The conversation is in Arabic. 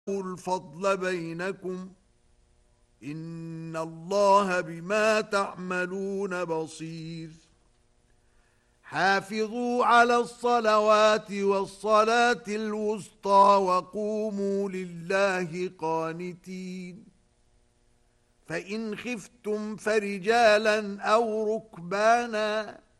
الفضل بينكم إن الله بما تعملون بصير حافظوا على الصلوات والصلاة الوسطى وقوموا لله قانتين فإن خفتم فرجالا أو ركبانا